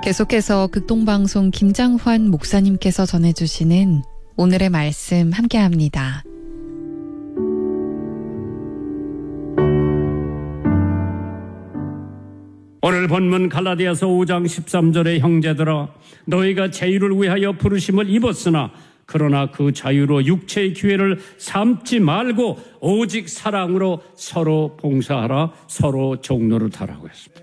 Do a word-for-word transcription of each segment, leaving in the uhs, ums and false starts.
계속해서 극동방송 김장환 목사님께서 전해주시는 오늘의 말씀 함께합니다. 오늘 본문 갈라디아서 오 장 십삼 절의 형제들아, 너희가 자유를 위하여 부르심을 입었으나 그러나 그 자유로 육체의 기회를 삼지 말고 오직 사랑으로 서로 봉사하라, 서로 종노릇하라고 했습니다.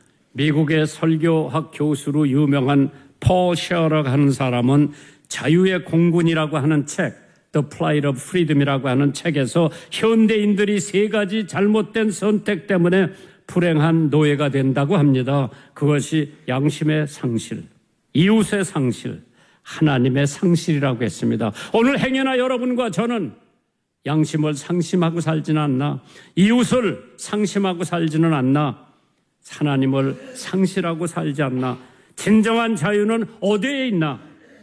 미국의 설교학 교수로 유명한 폴 셰어라고 하는 사람은 자유의 공군이라고 하는 책, The Plight of Freedom이라고 하는 책에서 현대인들이 세 가지 잘못된 선택 때문에 불행한 노예가 된다고 합니다. 그것이 양심의 상실, 이웃의 상실, 하나님의 상실이라고 했습니다. 오늘 행여나 여러분과 저는 양심을 상심하고 살지는 않나, 이웃을 상심하고 살지는 않나, 하나님을 상실하고 살지 않나. 진정한 자유는 어디에 있나?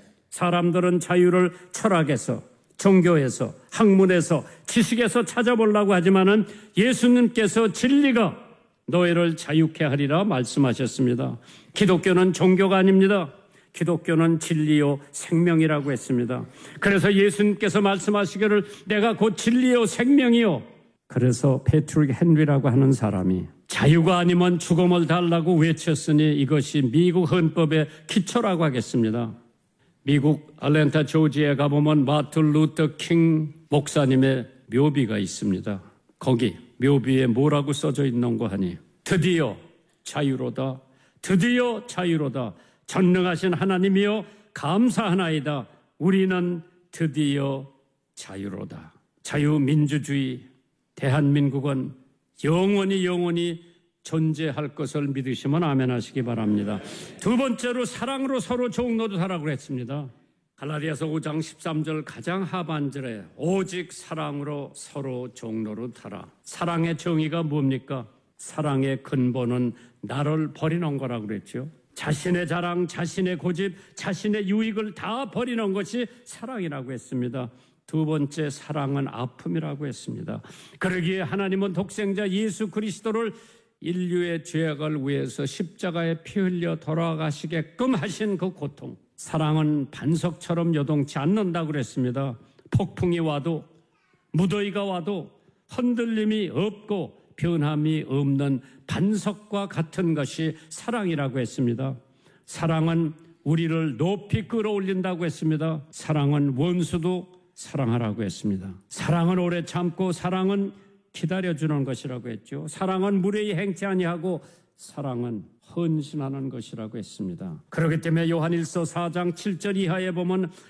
사람들은 자유를 철학에서, 종교에서, 학문에서, 지식에서 찾아보려고 하지만은 예수님께서 진리가 너희를 자유케 하리라 말씀하셨습니다. 기독교는 종교가 아닙니다. 기독교는 진리요 생명이라고 했습니다. 그래서 예수님께서 말씀하시기를 내가 곧 진리요 생명이요. 그래서 패트릭 헨리라고 하는 사람이 자유가 아니면 죽음을 달라고 외쳤으니 이것이 미국 헌법의 기초라고 하겠습니다. 미국 아틀랜타 조지아에 가보면 마틴 루터 킹 목사님의 묘비가 있습니다. 거기 묘비에 뭐라고 써져 있는고 하니 드디어 자유로다, 드디어 자유로다, 전능하신 하나님이여 감사하나이다, 우리는 드디어 자유로다. 자유민주주의 대한민국은 영원히 영원히 존재할 것을 믿으시면 아멘 하시기 바랍니다. 두 번째로 사랑으로 서로 종노릇하라고 했습니다. 갈라디아서 오 장 십삼 절 가장 하반절에 오직 사랑으로 서로 종노릇하라. 사랑의 정의가 뭡니까? 사랑의 근본은 나를 버리는 거라고 그랬죠. 자신의 자랑, 자신의 고집, 자신의 유익을 다 버리는 것이 사랑이라고 했습니다. 두 번째, 사랑은 아픔이라고 했습니다. 그러기에 하나님은 독생자 예수 그리스도를 인류의 죄악을 위해서 십자가에 피 흘려 돌아가시게끔 하신 그 고통, 사랑은 반석처럼 요동치 않는다고 그랬습니다. 폭풍이 와도, 무더위가 와도 흔들림이 없고 변함이 없는 반석과 같은 것이 사랑이라고 했습니다. 사랑은 우리를 높이 끌어올린다고 했습니다. 사랑은 원수도 사랑하라고 했습니다. 사랑은 오래 참고 사랑은 기다려주는 것이라고 했죠. 사랑은 무례히 행치 아니하고 사랑은 헌신하는 것이라고 했습니다. 그렇기 때문에 요한일서 사 장 칠 절 이하에 보면